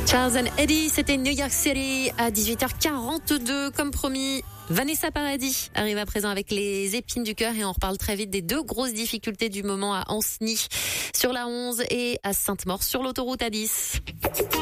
Charles and Eddie, c'était New York City à 18h42, comme promis. Vanessa Paradis arrive à présent avec les épines du cœur et on reparle très vite des deux grosses difficultés du moment à Ancenis sur la 11 et à Sainte-Maure sur l'autoroute A10.